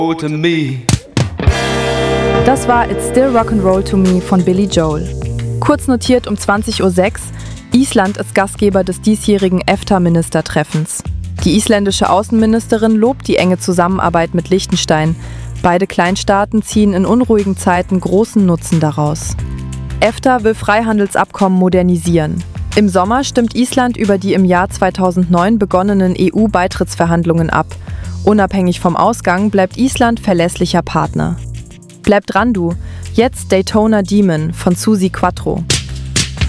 To me. Das war It's Still Rock'n'Roll to Me von Billy Joel. Kurz notiert um 20:06 Uhr, Island ist Gastgeber des diesjährigen EFTA-Ministertreffens. Die isländische Außenministerin lobt die enge Zusammenarbeit mit Liechtenstein. Beide Kleinstaaten ziehen in unruhigen Zeiten großen Nutzen daraus. EFTA will Freihandelsabkommen modernisieren. Im Sommer stimmt Island über die im Jahr 2009 begonnenen EU-Beitrittsverhandlungen ab. Unabhängig vom Ausgang bleibt Island verlässlicher Partner. Bleib dran, du. Jetzt Daytona Demon von Suzi Quatro.